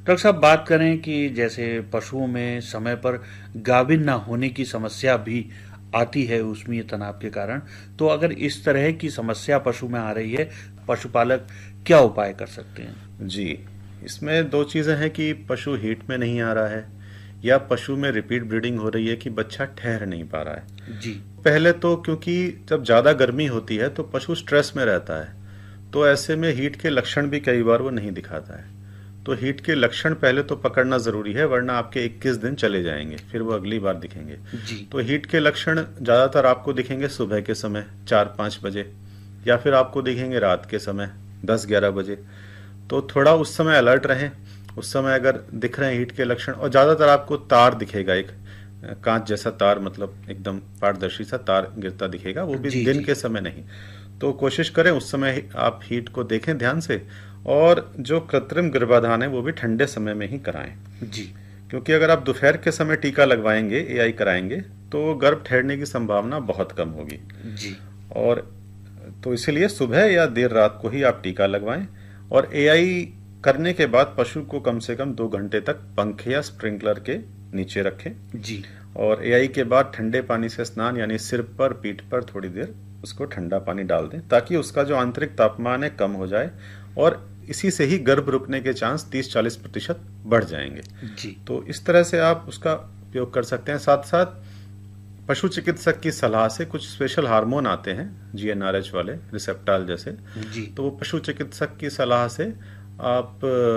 Doctor साहब, बात करें कि जैसे पशुओं में समय पर गाभिन ना होने की समस्या भी आती है ऊष्मीय तनाव के कारण, तो अगर इस तरह की समस्या पशु में आ रही है, पशुपालक क्या उपाय कर सकते हैं? जी, इसमें दो चीज़ें हैं कि पशु हीट में नहीं आ रहा है या पशु में रिपीट ब्रीडिंग हो रही है कि बच्चा ठहर नहीं पा रहा है। जी। पहले तो क्योंकि जब ज़्यादा गर्मी होती है तो पशु स्ट्रेस में रहता है, तो ऐसे में हीट के लक्षण भी कई बार वो नहीं दिखाता है। तो हीट के लक्षण पहले तो पकड़ना ज़रूरी है, वरना आपके 21 दिन चले जाएंगे, फिर वो अगली बार दिखेंगे। जी। तो हीट के लक्षण ज़्यादातर आपको दिखेंगे सुबह के समय 4-5 बजे, या फिर आपको दिखेंगे रात के समय 10-11 बजे। तो थोड़ा उस समय अलर्ट रहें। उस समय अगर दिख रहे हैं हीट के लक्षण, और ज़्यादातर आपको तार दिखेगा, एक कांच जैसा तार, मतलब एकदम पारदर्शी सा तार गिरता दिखेगा, वो भी जी। दिन जी। के समय नहीं। तो कोशिश करें उस समय आप हीट को देखें ध्यान से, और जो कृत्रिम गर्भाधान है वो भी ठंडे समय में ही कराएं। जी। क्योंकि अगर आप दोपहर के समय टीका लगवाएंगे, एआई कराएंगे, तो गर्भ ठहरने की संभावना बहुत कम होगी। जी। और तो इसीलिए सुबह या देर रात को ही आप टीका लगवाएं। और एआई करने के बाद पशु को कम से कम 2 घंटे तक पंखे या स्प्रिंकलर के नीचे रखें। जी। और एआई के बाद ठंडे पानी से स्नान, यानी सिर पर पीठ पर थोड़ी देर उसको ठंडा पानी डाल दें, ताकि उसका जो आंतरिक तापमान है कम हो जाए, और इसी से ही गर्भ रुकने के चांस 30-40% बढ़ जाएंगे। जी। तो इस तरह से आप उसका उपयोग कर सकते हैं। साथ साथ पशु चिकित्सक की सलाह से कुछ स्पेशल हार्मोन आते हैं, जीएनआरएच वाले, रिसेप्टाल जैसे। जी। तो वो पशु चिकित्सक की सलाह से आप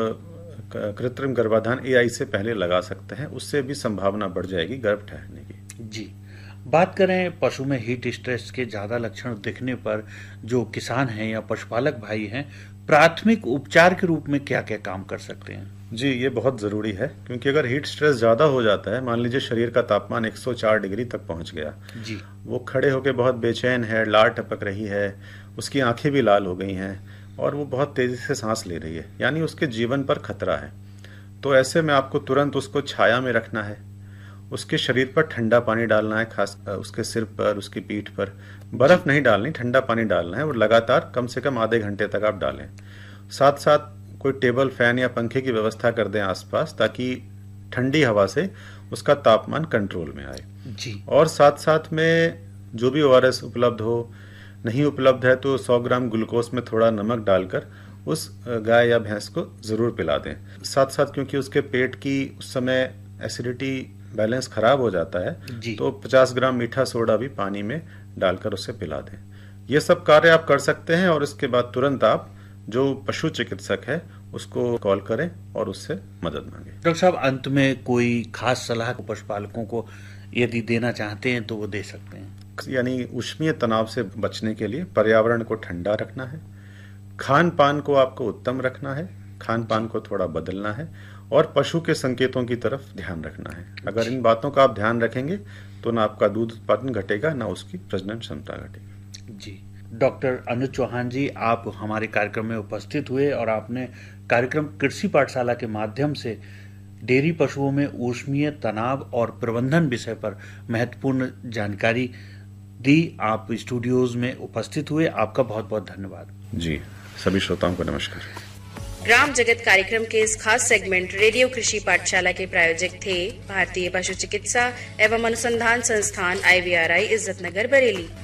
कृत्रिम गर्भाधान एआई से पहले लगा सकते हैं, उससे भी संभावना बढ़ जाएगी गर्भ ठहरने की। जी। बात करें पशु में हीट स्ट्रेस के ज़्यादा लक्षण दिखने पर जो किसान हैं या पशुपालक भाई हैं, प्राथमिक उपचार के रूप में क्या क्या काम कर सकते हैं? जी, ये बहुत ज़रूरी है, क्योंकि अगर हीट स्ट्रेस ज़्यादा हो जाता है, मान लीजिए शरीर का तापमान 104 डिग्री तक पहुंच गया, जी। वो खड़े होकर बहुत बेचैन है, लार टपक रही है, उसकी आंखें भी लाल हो गई हैं, और वो बहुत तेज़ी से सांस ले रही है, यानी उसके जीवन पर खतरा है। तो ऐसे में आपको तुरंत उसको छाया में रखना है, उसके शरीर पर ठंडा पानी डालना है, खास उसके सिर पर, उसकी पीठ पर। बर्फ़ नहीं डालनी, ठंडा पानी डालना है, और लगातार कम से कम आधे घंटे तक आप डालें। साथ साथ कोई टेबल फैन या पंखे की व्यवस्था कर दें आसपास, ताकि ठंडी हवा से उसका तापमान कंट्रोल में आए। जी। और साथ साथ में जो भी ओआरएस उपलब्ध हो, नहीं उपलब्ध है तो 100 ग्राम ग्लूकोज में थोड़ा नमक डालकर उस गाय या भैंस को ज़रूर पिला दें। साथ साथ क्योंकि उसके पेट की उस समय एसिडिटी बैलेंस खराब हो जाता है, तो 50 ग्राम मीठा सोडा भी पानी में डालकर उसे पिला दें। ये सब कार्य आप कर सकते हैं, और इसके बाद तुरंत आप जो पशु चिकित्सक है उसको कॉल करें और उससे मदद मांगे। डॉक्टर साहब, अंत में कोई खास सलाह पशुपालकों को यदि देना चाहते हैं तो वो दे सकते हैं? यानी ऊष्मीय तनाव से बचने के लिए पर्यावरण को ठंडा रखना है, खान पान को आपको उत्तम रखना है, खान पान को थोड़ा बदलना है, और पशु के संकेतों की तरफ ध्यान रखना है। अगर इन बातों का आप ध्यान रखेंगे तो ना आपका दूध उत्पादन घटेगा, ना उसकी प्रजनन क्षमता घटेगी। जी। डॉक्टर अनुज चौहान जी, आप हमारे कार्यक्रम में उपस्थित हुए और आपने कार्यक्रम कृषि पाठशाला के माध्यम से डेयरी पशुओं में ऊष्मीय तनाव और प्रबंधन विषय पर महत्वपूर्ण जानकारी दी। आप स्टूडियोज में उपस्थित हुए, आपका बहुत बहुत धन्यवाद। जी, सभी श्रोताओं को नमस्कार। ग्राम जगत कार्यक्रम के इस खास सेगमेंट रेडियो कृषि पाठशाला के प्रायोजक थे भारतीय पशु चिकित्सा एवं अनुसंधान संस्थान IVRI, इज्जतनगर, बरेली।